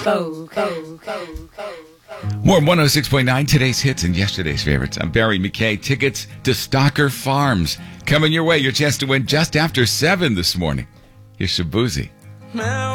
More 106.9, today's hits and yesterday's favorites. I'm Barry McKay. Tickets to Stalker Farms coming your way. Your chance to win just after 7 this morning. Here's Shabuzi.